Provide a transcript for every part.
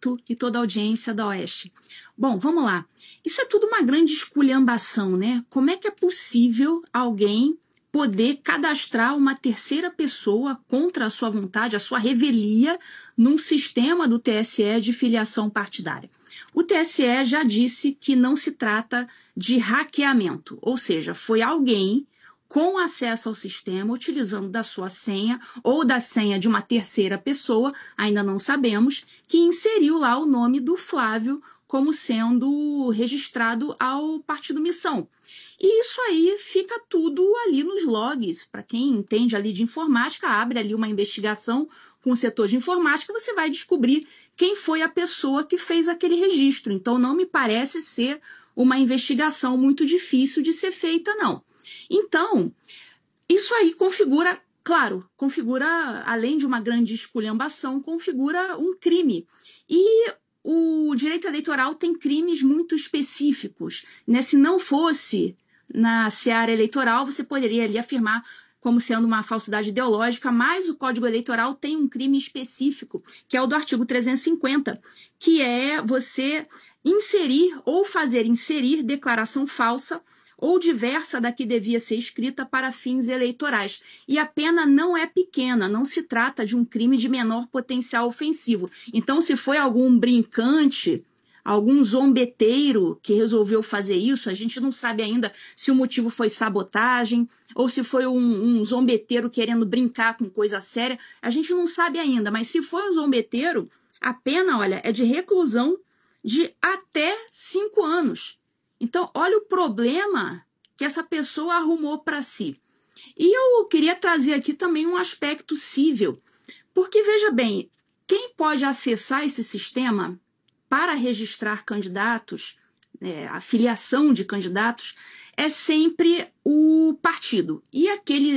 Neto e toda a audiência da Oeste. Bom, vamos lá. Isso é tudo uma grande esculhambação, né? Como é que é possível alguém poder cadastrar uma terceira pessoa contra a sua vontade, a sua revelia, num sistema do TSE de filiação partidária? O TSE já disse que não se trata de hackeamento, ou seja, foi alguém com acesso ao sistema, utilizando da sua senha ou da senha de uma terceira pessoa, ainda não sabemos, que inseriu lá o nome do Flávio como sendo registrado ao Partido Missão. E isso aí fica tudo ali nos logs. Para quem entende ali de informática, abre ali uma investigação com o setor de informática, você vai descobrir quem foi a pessoa que fez aquele registro. Então não me parece ser uma investigação muito difícil de ser feita, não. Então, isso aí configura, claro, além de uma grande esculhambação, configura um crime. E o direito eleitoral tem crimes muito específicos, né? Se não fosse na seara eleitoral, você poderia ali afirmar como sendo uma falsidade ideológica, mas o Código Eleitoral tem um crime específico, que é o do artigo 350, que é você inserir ou fazer inserir declaração falsa ou diversa da que devia ser escrita para fins eleitorais. E a pena não é pequena, não se trata de um crime de menor potencial ofensivo. Então, se foi algum brincante, algum zombeteiro que resolveu fazer isso, a gente não sabe ainda se o motivo foi sabotagem ou se foi um zombeteiro querendo brincar com coisa séria, a gente não sabe ainda, mas se foi um zombeteiro, a pena, olha, é de reclusão de até 5 anos. Então, olha o problema que essa pessoa arrumou para si. E eu queria trazer aqui também um aspecto cível, porque, veja bem, quem pode acessar esse sistema para registrar candidatos, a filiação de candidatos, é sempre o partido. E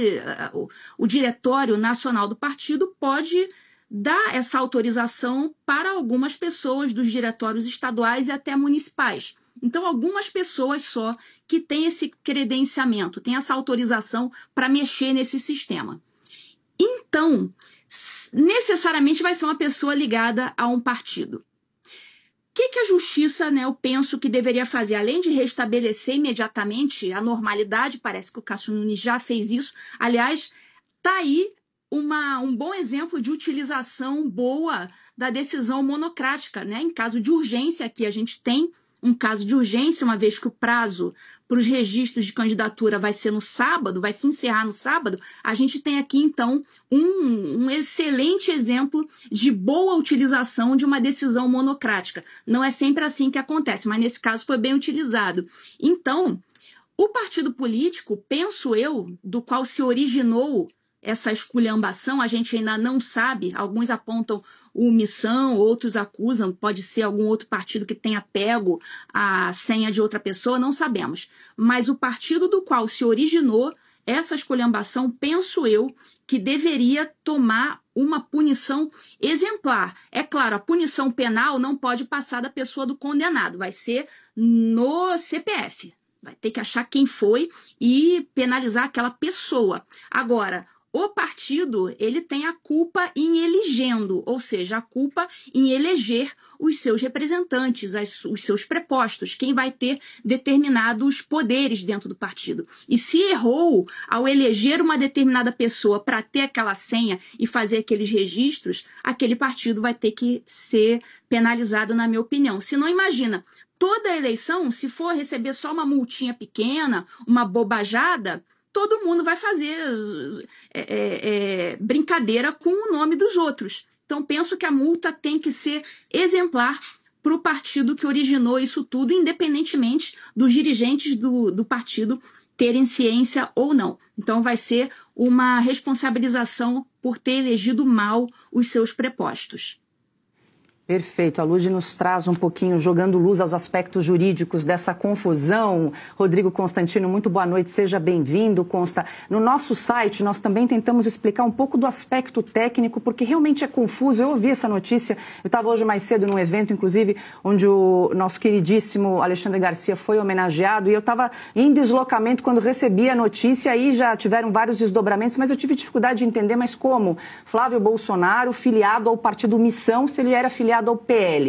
o Diretório Nacional do Partido pode dar essa autorização para algumas pessoas dos diretórios estaduais e até municipais. Então, algumas pessoas só que têm esse credenciamento, têm essa autorização para mexer nesse sistema. Então, necessariamente vai ser uma pessoa ligada a um partido. O que a justiça, eu penso que deveria fazer? Além de restabelecer imediatamente a normalidade, parece que o Cássio Nunes já fez isso. Aliás, está aí um bom exemplo de utilização boa da decisão monocrática, né? Em caso de urgência, aqui a gente tem um caso de urgência, uma vez que o prazo para os registros de candidatura vai ser no sábado, vai se encerrar no sábado, a gente tem aqui, então, um excelente exemplo de boa utilização de uma decisão monocrática. Não é sempre assim que acontece, mas nesse caso foi bem utilizado. Então, o partido político, penso eu, do qual se originou essa esculhambação, a gente ainda não sabe, alguns apontam o Missão, outros acusam, pode ser algum outro partido que tenha pego a senha de outra pessoa, não sabemos. Mas o partido do qual se originou essa esculhambação, penso eu, que deveria tomar uma punição exemplar. É claro, a punição penal não pode passar da pessoa do condenado, vai ser no CPF. Vai ter que achar quem foi e penalizar aquela pessoa. Agora, o partido, ele tem a culpa em elegendo, ou seja, a culpa em eleger os seus representantes, os seus prepostos, quem vai ter determinados poderes dentro do partido. E se errou ao eleger uma determinada pessoa para ter aquela senha e fazer aqueles registros, aquele partido vai ter que ser penalizado, na minha opinião. Se não, imagina, toda eleição, se for receber só uma multinha pequena, uma bobajada, todo mundo vai fazer brincadeira com o nome dos outros. Então, penso que a multa tem que ser exemplar para o partido que originou isso tudo, independentemente dos dirigentes do partido terem ciência ou não. Então, vai ser uma responsabilização por ter elegido mal os seus prepostos. Perfeito. A Lud nos traz um pouquinho, jogando luz aos aspectos jurídicos dessa confusão. Rodrigo Constantino, muito boa noite, seja bem-vindo, Consta. No nosso site, nós também tentamos explicar um pouco do aspecto técnico, porque realmente é confuso. Eu ouvi essa notícia, eu estava hoje mais cedo num evento, inclusive, onde o nosso queridíssimo Alexandre Garcia foi homenageado, e eu estava em deslocamento quando recebi a notícia, aí já tiveram vários desdobramentos, mas eu tive dificuldade de entender, mas como? Flávio Bolsonaro, filiado ao partido Missão, se ele era filiado ao PL.